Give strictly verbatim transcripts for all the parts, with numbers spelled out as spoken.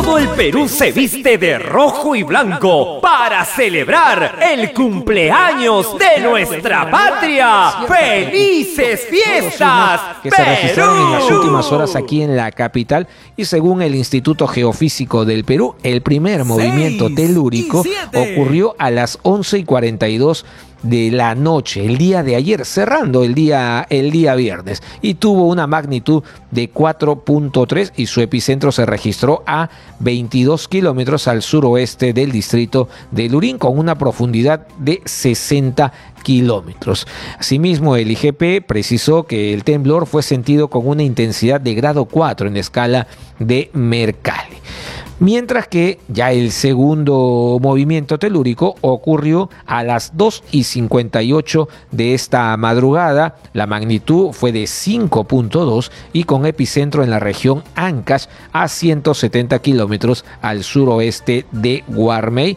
Todo el Perú se viste de rojo y blanco para celebrar el cumpleaños de nuestra patria. ¡Felices fiestas, que se registraron en las últimas horas aquí en la capital, y según el Instituto Geofísico del Perú, el primer movimiento telúrico ocurrió a las once y cuarenta y dos de la noche, el día de ayer, cerrando el día, el día viernes, y tuvo una magnitud de cuatro punto tres y su epicentro se registró a veintidós kilómetros al suroeste del distrito de Lurín, con una profundidad de sesenta kilómetros. Asimismo, el I G P precisó que el temblor fue sentido con una intensidad de grado cuatro en la escala de Mercalli. Mientras que ya el segundo movimiento telúrico ocurrió a las dos y cincuenta y ocho de esta madrugada. La magnitud fue de cinco punto dos y con epicentro en la región Ancash, a ciento setenta kilómetros al suroeste de Guarmey,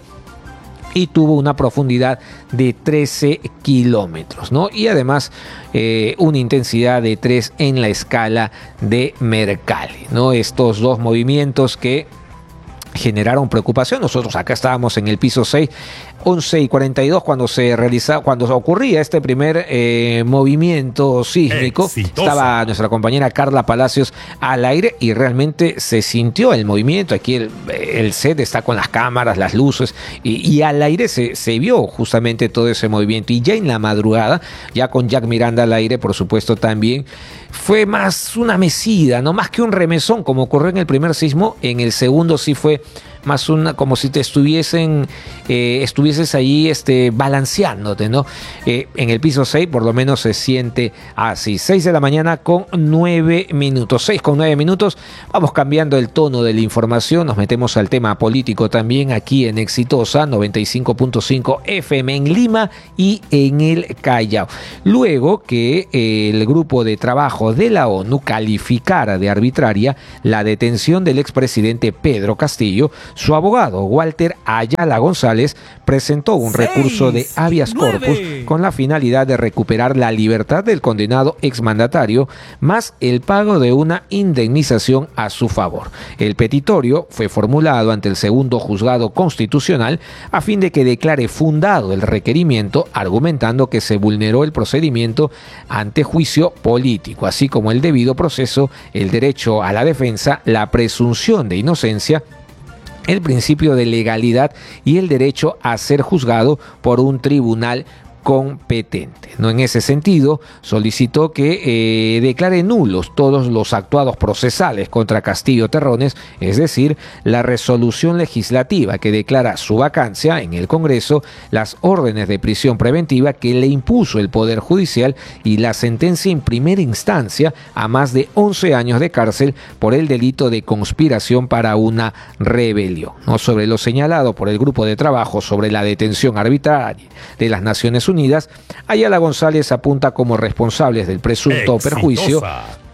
y tuvo una profundidad de trece kilómetros, ¿no? Y además eh, una intensidad de tres en la escala de Mercalli, ¿no? Estos dos movimientos que generaron preocupación. Nosotros acá estábamos en el piso seis, once y cuarenta y dos, cuando se realizaba, cuando ocurría este primer eh, movimiento sísmico. Exitosa. Estaba nuestra compañera Carla Palacios al aire y realmente se sintió el movimiento. Aquí el, el set está con las cámaras, las luces, y, y al aire se, se vio justamente todo ese movimiento. Y ya en la madrugada, ya con Jack Miranda al aire, por supuesto, también fue más una mecida, no más que un remesón, como ocurrió en el primer sismo. En el segundo sí fue más una, como si te estuviesen, eh, estuvieses ahí este, balanceándote, ¿no? Eh, en el piso seis por lo menos se siente así. seis de la mañana con nueve minutos. seis con nueve minutos. Vamos cambiando el tono de la información. Nos metemos al tema político también aquí en Exitosa, noventa y cinco punto cinco F M en Lima y en el Callao. Luego que eh, el grupo de trabajo de la ONU calificara de arbitraria la detención del expresidente Pedro Castillo, su abogado Walter Ayala González presentó un Seis, recurso de habeas corpus nueve. Con la finalidad de recuperar la libertad del condenado exmandatario, más el pago de una indemnización a su favor. El petitorio fue formulado ante el segundo juzgado constitucional a fin de que declare fundado el requerimiento, argumentando que se vulneró el procedimiento ante juicio político, así como el debido proceso, el derecho a la defensa, la presunción de inocencia, el principio de legalidad y el derecho a ser juzgado por un tribunal competente. No, en ese sentido, solicitó que eh, declare nulos todos los actuados procesales contra Castillo Terrones, es decir, la resolución legislativa que declara su vacancia en el Congreso, las órdenes de prisión preventiva que le impuso el Poder Judicial y la sentencia en primera instancia a más de once años de cárcel por el delito de conspiración para una rebelión. No, sobre lo señalado por el grupo de trabajo sobre la detención arbitraria de las Naciones Unidas, Ayala González apunta como responsables del presunto Exitosa. perjuicio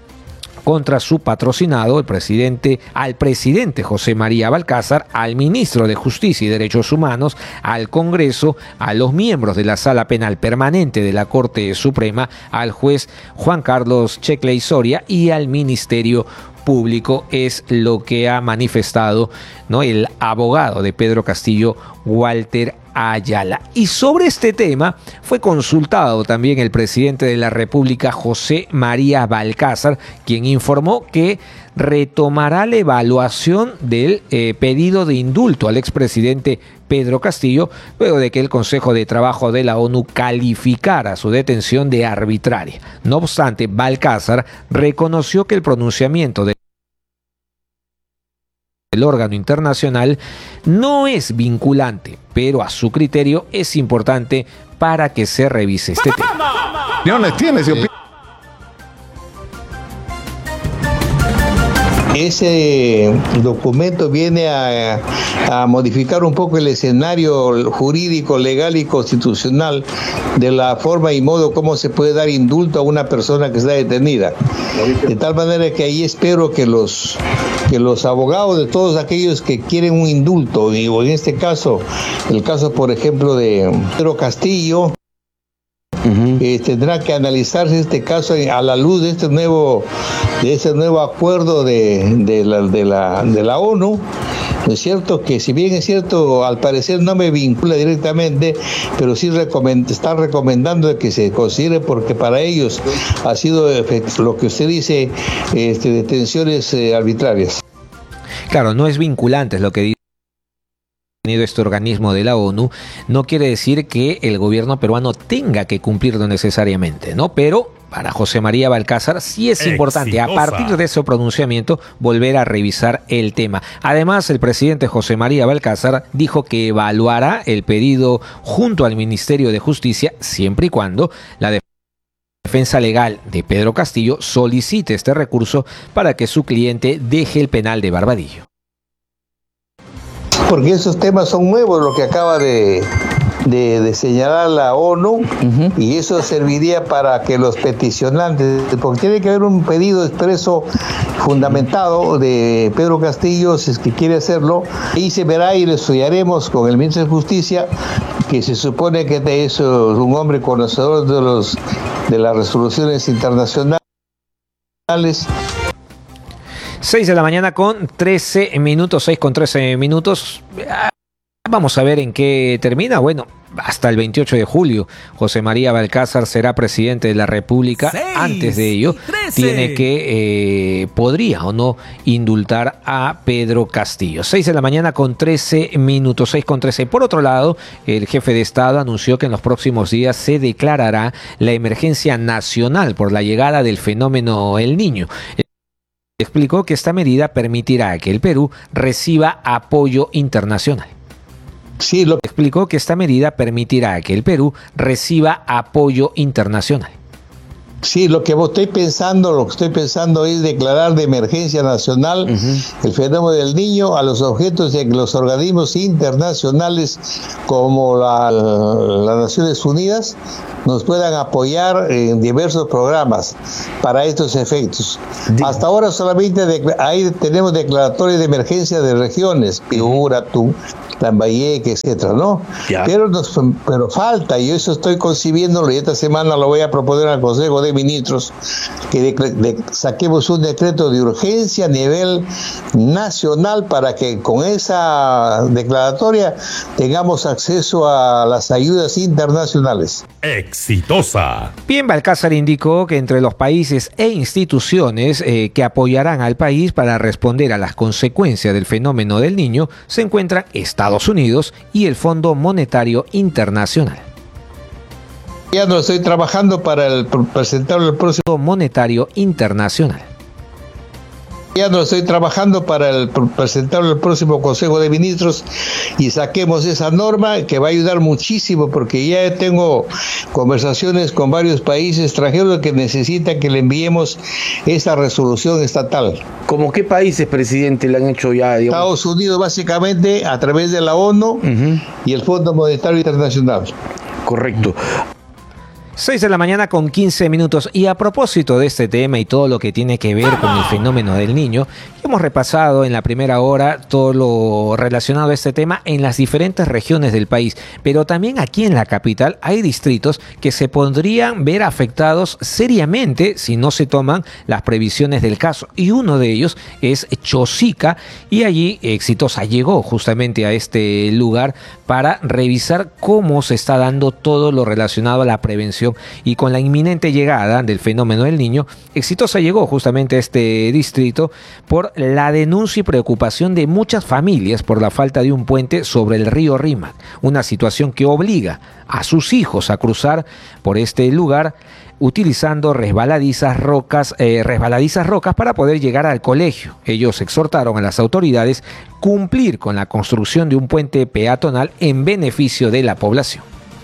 contra su patrocinado, el presidente, al presidente José María Balcázar, al ministro de Justicia y Derechos Humanos, al Congreso, a los miembros de la Sala Penal Permanente de la Corte Suprema, al juez Juan Carlos Checley Soria y al Ministerio Público. Es lo que ha manifestado, ¿no?, el abogado de Pedro Castillo, Walter Ayala. Y sobre este tema fue consultado también el presidente de la República, José María Balcázar, quien informó que retomará la evaluación del eh, pedido de indulto al expresidente Pedro Castillo, luego de que el Consejo de Trabajo de la ONU calificara su detención de arbitraria. No obstante, Balcázar reconoció que el pronunciamiento de el órgano internacional no es vinculante, pero a su criterio es importante para que se revise este tema. ¿Tienes opinión? Ese documento viene a, a modificar un poco el escenario jurídico, legal y constitucional de la forma y modo como se puede dar indulto a una persona que está detenida. De tal manera que ahí espero que los, que los abogados de todos aquellos que quieren un indulto, y en este caso, el caso por ejemplo de Pedro Castillo, Uh-huh. Eh, tendrá que analizarse este caso a la luz de este nuevo de ese nuevo acuerdo de, de, la, de, la, de la ONU, ¿no es cierto? Que si bien es cierto, al parecer no me vincula directamente, pero sí recomend- están recomendando que se considere, porque para ellos ha sido lo que usted dice, este, detenciones eh, arbitrarias. Claro, no es vinculante, es lo que dice este organismo de la ONU. No quiere decir que el gobierno peruano tenga que cumplirlo necesariamente, ¿no? Pero para José María Balcázar sí es importante, a partir de ese pronunciamiento, volver a revisar el tema. Además, el presidente José María Balcázar dijo que evaluará el pedido junto al Ministerio de Justicia, siempre y cuando la defensa legal de Pedro Castillo solicite este recurso para que su cliente deje el penal de Barbadillo. Porque esos temas son nuevos, lo que acaba de, de, de señalar la ONU, uh-huh. Y eso serviría para que los peticionantes, porque tiene que haber un pedido expreso fundamentado de Pedro Castillo, si es que quiere hacerlo, y se verá y lo estudiaremos con el ministro de Justicia, que se supone que es un hombre conocedor de, los, de las resoluciones internacionales. seis de la mañana con trece minutos, seis con trece minutos. Vamos a ver en qué termina. Bueno, hasta el veintiocho de julio José María Balcázar será presidente de la República. seis, Antes de ello tiene que, eh, podría o no indultar a Pedro Castillo. seis de la mañana con trece minutos, seis con trece. Por otro lado, el jefe de Estado anunció que en los próximos días se declarará la emergencia nacional por la llegada del fenómeno El Niño. Explicó que esta medida permitirá que el Perú reciba apoyo internacional. Sí, lo explicó que esta medida permitirá que el Perú reciba apoyo internacional. Sí, lo que estoy pensando, lo que estoy pensando es declarar de emergencia nacional uh-huh. el fenómeno del niño a los objetos de los organismos internacionales como la, las Naciones Unidas nos puedan apoyar en diversos programas para estos efectos. Sí. Hasta ahora solamente de, ahí tenemos declaratorios de emergencia de regiones, Piura, Tú, Lambayeque, etcétera, ¿no? Ya. Pero nos, pero falta, y eso estoy concibiéndolo, y esta semana lo voy a proponer al Consejo de Ministros, que de, de, saquemos un decreto de urgencia a nivel nacional para que con esa declaratoria tengamos acceso a las ayudas internacionales. Exitosa. Bien, Balcázar indicó que entre los países e instituciones eh, que apoyarán al país para responder a las consecuencias del fenómeno del niño se encuentran Estados Unidos y el Fondo Monetario Internacional. Ya no estoy trabajando para el, presentarlo el próximo Monetario Internacional. Ya no estoy trabajando para el, presentarlo el próximo Consejo de Ministros y saquemos esa norma que va a ayudar muchísimo, porque ya tengo conversaciones con varios países extranjeros que necesitan que le enviemos esa resolución estatal. ¿Cómo qué países, presidente, le han hecho ya? Digamos? Estados Unidos, básicamente, a través de la ONU uh-huh. y el Fondo Monetario Internacional. Correcto. seis de la mañana con quince minutos. Y a propósito de este tema y todo lo que tiene que ver con el fenómeno del niño, hemos repasado en la primera hora todo lo relacionado a este tema en las diferentes regiones del país. Pero también aquí en la capital hay distritos que se podrían ver afectados seriamente si no se toman las previsiones del caso. Y uno de ellos es Chosica, y allí Exitosa llegó justamente a este lugar para revisar cómo se está dando todo lo relacionado a la prevención. Y con la inminente llegada del fenómeno del niño, Exitosa llegó justamente a este distrito por la denuncia y preocupación de muchas familias por la falta de un puente sobre el río Rímac, una situación que obliga a sus hijos a cruzar por este lugar utilizando resbaladizas rocas, eh, resbaladizas rocas para poder llegar al colegio. Ellos exhortaron a las autoridades cumplir con la construcción de un puente peatonal en beneficio de la población.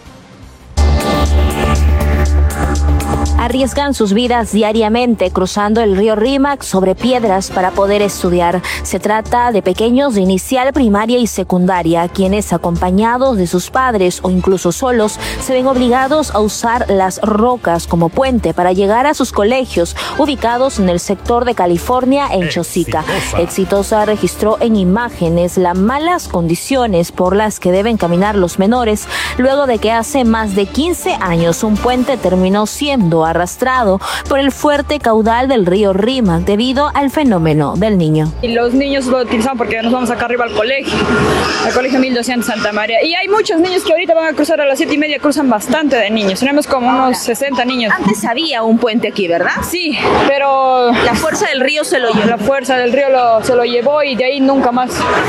Arriesgan sus vidas diariamente cruzando el río Rímac sobre piedras para poder estudiar. Se trata de pequeños de inicial, primaria y secundaria, quienes acompañados de sus padres o incluso solos se ven obligados a usar las rocas como puente para llegar a sus colegios ubicados en el sector de California en Chosica. Exitosa registró en imágenes las malas condiciones por las que deben caminar los menores luego de que hace más de quince años un puente terminó siendo arrastrado por el fuerte caudal del río Rímac debido al fenómeno del Niño. Y los niños lo utilizan porque nos vamos acá arriba al colegio, al colegio mil doscientos Santa María. Y hay muchos niños que ahorita van a cruzar a las siete y media, cruzan bastante de niños. Tenemos como unos sesenta niños. Antes había un puente aquí, ¿verdad? Sí, pero la fuerza del río se lo llevó. La fuerza del río lo, se lo llevó y de ahí nunca más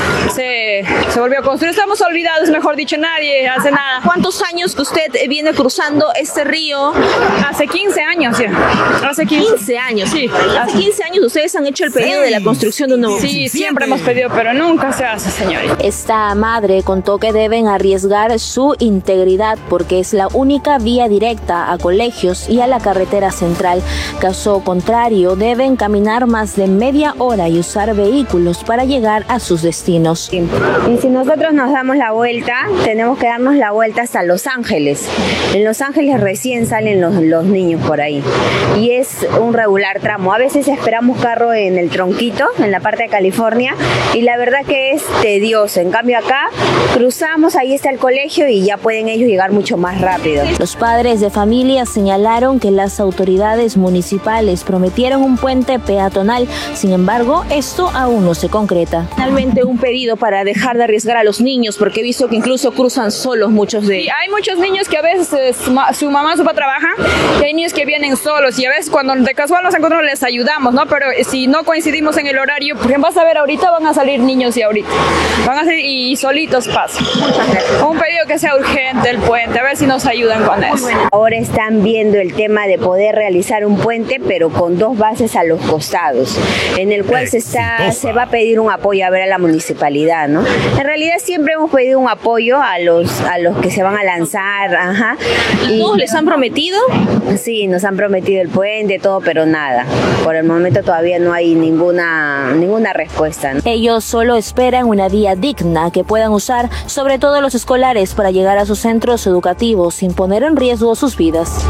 se, se volvió a construir. Estamos olvidados, mejor dicho, nadie hace nada. ¿Cuántos años que usted viene cruzando este río? Hace quince años ya. Hace quince. quince años. Sí. Hace quince años ustedes han hecho el pedido de la construcción de un nuevo. Sí, siempre hemos pedido, pero nunca se hace, señorita. Esta madre contó que deben arriesgar su integridad porque es la única vía directa a colegios y a la carretera central. Caso contrario, deben caminar más de media hora y usar vehículos para llegar a sus destinos. Y si nosotros nos damos la vuelta, tenemos que darnos la vuelta hasta Los Ángeles. En Los Ángeles recién salen los, los niños por ahí. Y es un regular tramo. A veces esperamos carro en el tronquito, en la parte de California, y la verdad que es tedioso. En cambio acá, cruzamos, ahí está el colegio y ya pueden ellos llegar mucho más rápido. Los padres de familia señalaron que las autoridades municipales prometieron un puente peatonal. Sin embargo, esto aún no se concreta. Finalmente un pedido para dejar de arriesgar a los niños, porque he visto que incluso cruzan solos muchos de ellos. Sí, hay muchos niños que a veces su mamá, su papá trabajan, y hay niños que vienen solos, y a veces cuando de casual nos encontramos les ayudamos, ¿no? Pero si no coincidimos en el horario, por ejemplo, vas a ver ahorita van a salir niños y ahorita van a salir y solitos pasan. Un pedido que sea urgente el puente, a ver si nos ayudan con eso. Ahora están viendo el tema de poder realizar un puente, pero con dos bases a los costados, en el cual se está se va a pedir un apoyo a ver a la municipalidad, ¿no? En realidad siempre hemos pedido un apoyo a los a los que se van a lanzar, ajá. ¿Y todos les han prometido? Sí, nos han prometido el puente, todo, pero nada. Por el momento todavía no hay ninguna ninguna respuesta, ¿no? Ellos solo esperan una vía digna que puedan usar, sobre todo los escolares, para llegar a sus centros educativos sin poner en riesgo sus vidas.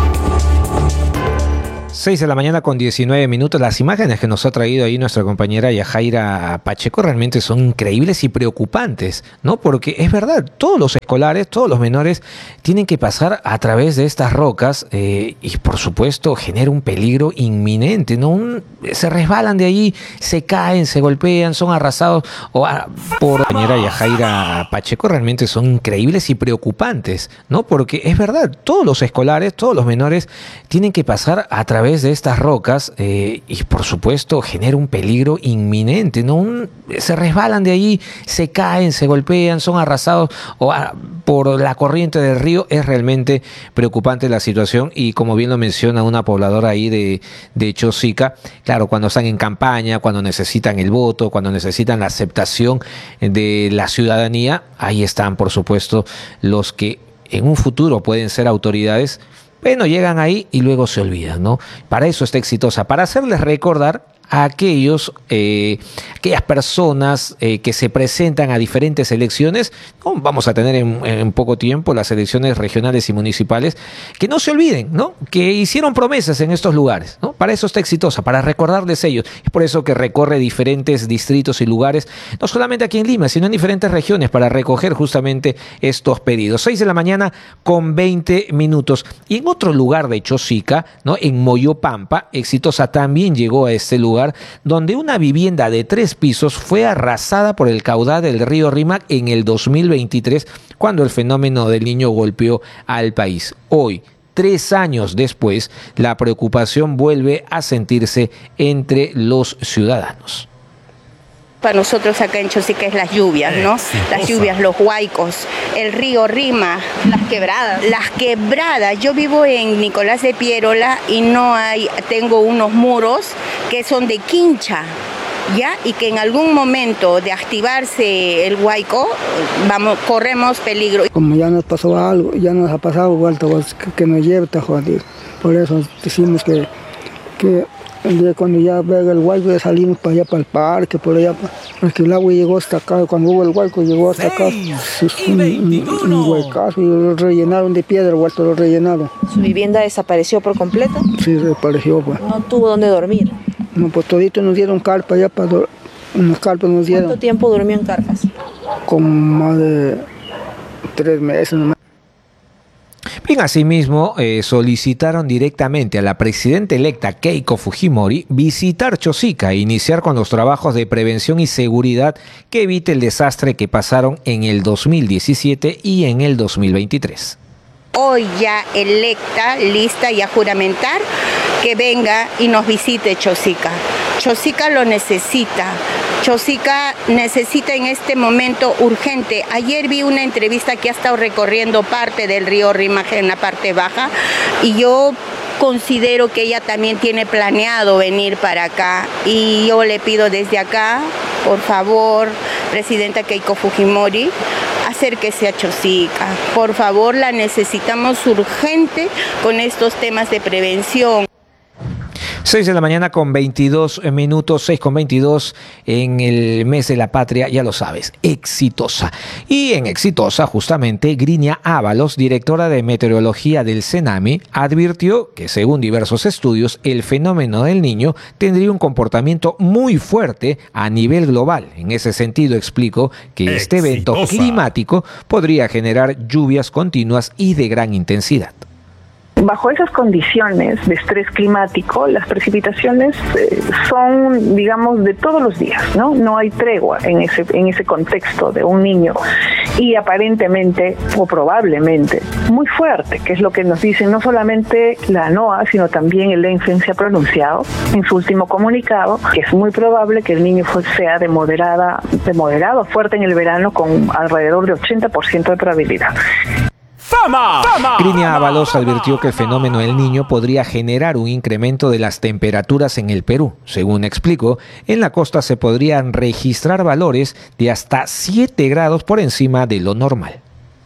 seis de la mañana con diecinueve minutos. Las imágenes que nos ha traído ahí nuestra compañera Yajaira Pacheco realmente son increíbles y preocupantes, ¿no? Porque es verdad, todos los escolares, todos los menores tienen que pasar a través de estas rocas eh, y por supuesto genera un peligro inminente, ¿no? Un, se resbalan de allí, se caen, se golpean, son arrasados o a, por la compañera Yajaira Pacheco realmente son increíbles y preocupantes, ¿no? Porque es verdad, todos los escolares, todos los menores tienen que pasar a través de estas rocas eh, y por supuesto genera un peligro inminente, ¿no? Un, se resbalan de allí, se caen, se golpean, son arrasados o a, por la corriente del río. Es realmente preocupante la situación y como bien lo menciona una pobladora ahí de, de Chosica, claro, cuando están en campaña, cuando necesitan el voto, cuando necesitan la aceptación de la ciudadanía, ahí están por supuesto los que en un futuro pueden ser autoridades. Bueno, llegan ahí y luego se olvidan, ¿no? Para eso está Exitosa, para hacerles recordar a aquellos, eh, aquellas personas eh, que se presentan a diferentes elecciones, ¿no? Vamos a tener en, en poco tiempo las elecciones regionales y municipales, que no se olviden, ¿no? Que hicieron promesas en estos lugares, ¿no? Para eso está Exitosa, para recordarles ellos. Es por eso que recorre diferentes distritos y lugares, no solamente aquí en Lima, sino en diferentes regiones, para recoger justamente estos pedidos. seis de la mañana con veinte minutos. Y en otro lugar de Chosica, ¿no? En Moyopampa, Exitosa también llegó a este lugar, donde una vivienda de tres pisos fue arrasada por el caudal del río Rímac en el dos mil veintitrés, cuando el fenómeno del Niño golpeó al país. Hoy, tres años después, la preocupación vuelve a sentirse entre los ciudadanos. Para nosotros acá en Chosica es las lluvias, ¿no? Las lluvias, los huaicos, el río Rímac, las quebradas. Las quebradas. Yo vivo en Nicolás de Pierola y no hay, tengo unos muros que son de quincha, ¿ya? Y que en algún momento de activarse el huaico, vamos, corremos peligro. Como ya nos pasó algo, ya nos ha pasado, vuelta, que, que nos lleve a joder. Por eso decimos que, que el día cuando ya venga el huaico ya salimos para allá, para el parque, por allá, porque el agua llegó hasta acá, cuando hubo el huaico llegó hasta acá, es un, un, un huecazo y lo rellenaron de piedra, el huerto lo rellenaron. ¿Su vivienda desapareció por completo? Sí, desapareció, pues. ¿No tuvo dónde dormir? No, pues todito nos dieron carpa allá, para unos carpas nos dieron. ¿Cuánto tiempo durmió en carpas? Como más de tres meses nomás. Y Bien, asimismo, eh, solicitaron directamente a la presidenta electa Keiko Fujimori visitar Chosica e iniciar con los trabajos de prevención y seguridad que evite el desastre que pasaron en el dos mil diecisiete y en el dos mil veintitrés. Hoy ya electa, lista y a juramentar, que venga y nos visite Chosica. Chosica lo necesita. Chosica necesita en este momento urgente. Ayer vi una entrevista que ha estado recorriendo parte del río Rímac en la parte baja y yo considero que ella también tiene planeado venir para acá y yo le pido desde acá, por favor, presidenta Keiko Fujimori, acérquese a Chosica. Por favor, la necesitamos urgente con estos temas de prevención. seis de la mañana con veintidós minutos, seis con veintidós en el mes de la patria, ya lo sabes, exitosa. Y en exitosa, justamente, Grinia Ábalos, directora de meteorología del CENAMI, advirtió que según diversos estudios, el fenómeno del Niño tendría un comportamiento muy fuerte a nivel global. En ese sentido, explicó que este evento climático podría generar lluvias continuas y de gran intensidad. Bajo esas condiciones de estrés climático, las precipitaciones eh, son, digamos, de todos los días, ¿no? No hay tregua en ese, en ese contexto de un niño y aparentemente o probablemente muy fuerte, que es lo que nos dicen no solamente la NOAA, sino también el ENFEN se ha pronunciado en su último comunicado, que es muy probable que el niño sea de moderada, de moderado a fuerte en el verano con alrededor de ochenta por ciento de probabilidad. ¡Fama! ¡Fama! Grinia Ábalos advirtió que el fenómeno del Niño podría generar un incremento de las temperaturas en el Perú. Según explicó, en la costa se podrían registrar valores de hasta siete grados por encima de lo normal.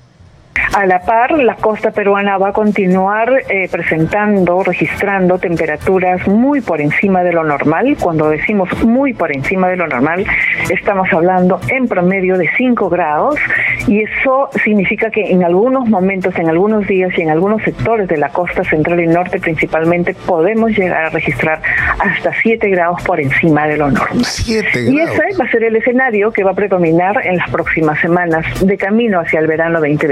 A la par, la costa peruana va a continuar eh, presentando, registrando temperaturas muy por encima de lo normal. Cuando decimos muy por encima de lo normal, estamos hablando en promedio de cinco grados y eso significa que en algunos momentos, en algunos días y en algunos sectores de la costa central y norte principalmente, podemos llegar a registrar hasta siete grados por encima de lo normal. siete grados. Y ese va a ser el escenario que va a predominar en las próximas semanas de camino hacia el verano veinte veinte.